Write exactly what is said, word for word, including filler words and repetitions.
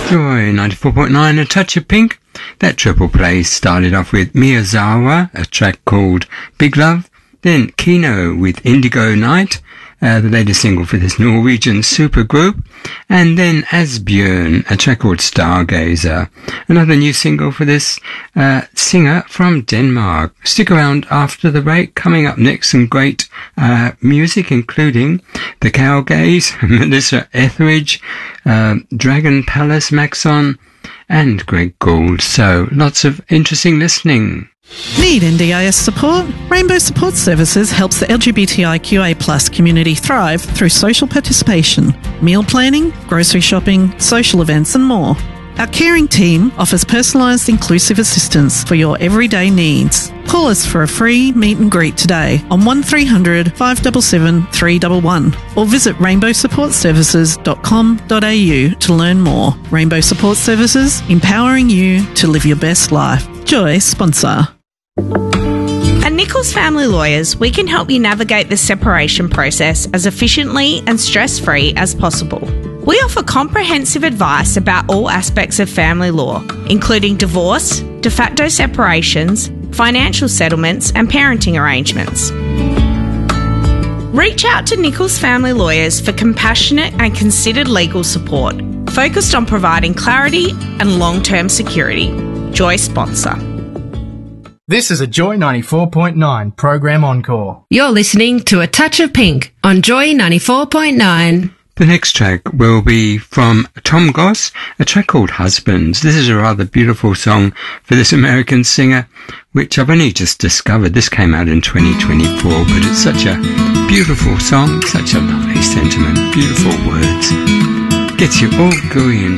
Joy ninety-four point nine, A Touch of Pink. That triple play started off with Miyazawa, a track called Big Love, then Kino with Indigo Night, uh, the latest single for this Norwegian supergroup, and then Asbjørn, a track called Stargazer, another new single for this uh, singer from Denmark. Stick around after the break. Coming up next, some great uh, music, including the Cowgays, Melissa Etheridge, uh, Dragon Palace, Maxon, and Greg Gould. So lots of interesting listening. Need N D I S support? Rainbow Support Services helps the L G B T I Q A plus community thrive through social participation, meal planning, grocery shopping, social events and more. Our caring team offers personalised inclusive assistance for your everyday needs. Call us for a free meet and greet today on one three hundred, five seven seven, three one one or visit rainbow support services dot com dot a u to learn more. Rainbow Support Services, empowering you to live your best life. Joy sponsor. At Nichols Family Lawyers, we can help you navigate the separation process as efficiently and stress-free as possible. We offer comprehensive advice about all aspects of family law, including divorce, de facto separations, financial settlements, and parenting arrangements. Reach out to Nichols Family Lawyers for compassionate and considered legal support, focused on providing clarity and long-term security. Joy sponsor. This is a Joy ninety-four point nine program encore. You're listening to A Touch of Pink on Joy ninety-four point nine. The next track will be from Tom Goss, a track called Husbands. This is a rather beautiful song for this American singer, which I've only just discovered. This came out in twenty twenty-four, but it's such a beautiful song, such a lovely sentiment, beautiful words. Gets you all going.